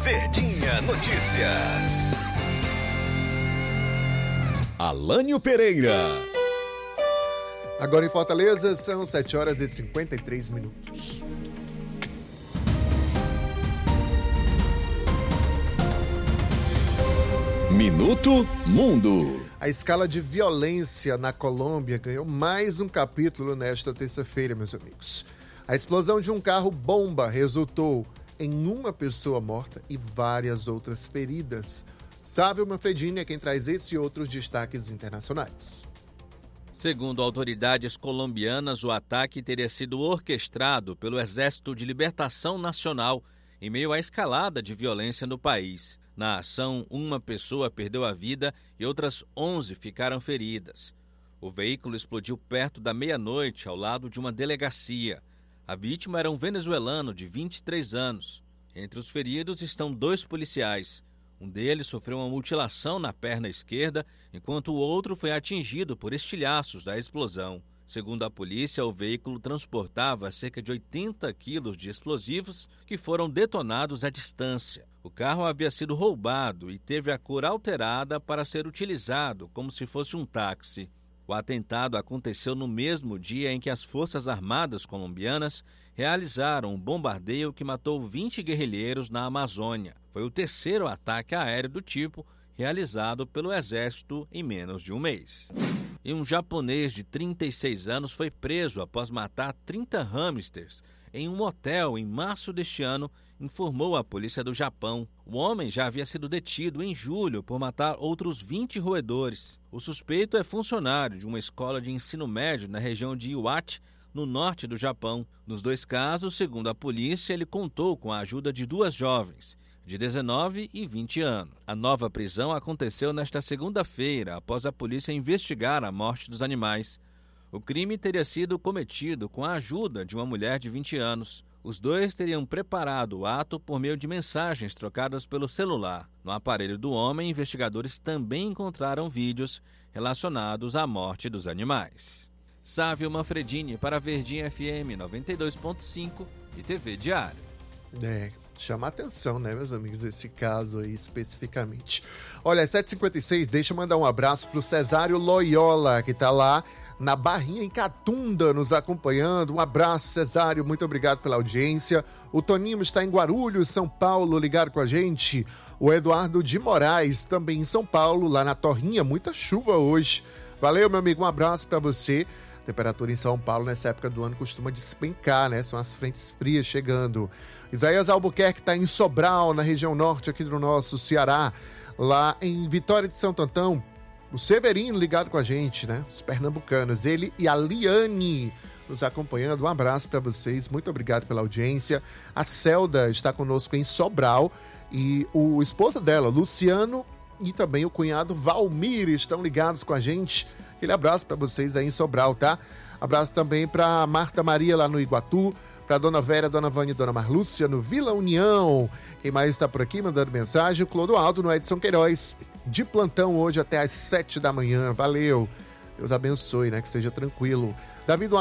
Verdinha Notícias. Alânio Pereira. Agora em Fortaleza são 7h53. Minuto Mundo. A escala de violência na Colômbia ganhou mais um capítulo nesta terça-feira, meus amigos. A explosão de um carro-bomba resultou em uma pessoa morta e várias outras feridas. Sávio Manfredini é quem traz esse e outros destaques internacionais. Segundo autoridades colombianas, o ataque teria sido orquestrado pelo Exército de Libertação Nacional em meio à escalada de violência no país. Na ação, uma pessoa perdeu a vida e outras 11 ficaram feridas. O veículo explodiu perto da meia-noite, ao lado de uma delegacia. A vítima era um venezuelano de 23 anos. Entre os feridos estão 2 policiais. Um deles sofreu uma mutilação na perna esquerda, enquanto o outro foi atingido por estilhaços da explosão. Segundo a polícia, o veículo transportava cerca de 80 quilos de explosivos que foram detonados à distância. O carro havia sido roubado e teve a cor alterada para ser utilizado como se fosse um táxi. O atentado aconteceu no mesmo dia em que as Forças Armadas colombianas realizaram um bombardeio que matou 20 guerrilheiros na Amazônia. Foi o terceiro ataque aéreo do tipo realizado pelo Exército em menos de um mês. E um japonês de 36 anos foi preso após matar 30 hamsters em um motel em março deste ano, informou a polícia do Japão. O homem já havia sido detido em julho por matar outros 20 roedores. O suspeito é funcionário de uma escola de ensino médio na região de Iwate, no norte do Japão. Nos 2 casos, segundo a polícia, ele contou com a ajuda de 2 jovens, de 19 e 20 anos. A nova prisão aconteceu nesta segunda-feira, após a polícia investigar a morte dos animais. O crime teria sido cometido com a ajuda de uma mulher de 20 anos. Os 2 teriam preparado o ato por meio de mensagens trocadas pelo celular. No aparelho do homem, investigadores também encontraram vídeos relacionados à morte dos animais. Sávio Manfredini para Verdinha FM 92.5 e TV Diário. Chama a atenção, né, meus amigos, esse caso aí especificamente. Olha, 7h56, deixa eu mandar um abraço pro Cesário Loyola, que tá lá na Barrinha, em Catunda, nos acompanhando. Um abraço, Cesário, muito obrigado pela audiência. O Toninho está em Guarulhos, São Paulo, ligado com a gente. O Eduardo de Moraes, também em São Paulo, lá na Torrinha, muita chuva hoje. Valeu, meu amigo, um abraço para você. A temperatura em São Paulo nessa época do ano costuma despencar, né? São as frentes frias chegando. Isaías Albuquerque está em Sobral, na região norte aqui do nosso Ceará. Lá em Vitória de Santo Antão, o Severino ligado com a gente, né? Os pernambucanos, ele e a Liane nos acompanhando. Um abraço para vocês, muito obrigado pela audiência. A Celda está conosco em Sobral e o esposo dela, Luciano, e também o cunhado Valmir estão ligados com a gente. Aquele abraço para vocês aí em Sobral, tá? Abraço também para Marta Maria lá no Iguatu, para Dona Vera, Dona Vânia e Dona Marlúcia no Vila União. Quem mais está por aqui mandando mensagem? O Clodoaldo no Edson Queiroz, de plantão hoje até às 7 da manhã. Valeu. Deus abençoe, né? Que seja tranquilo. Davi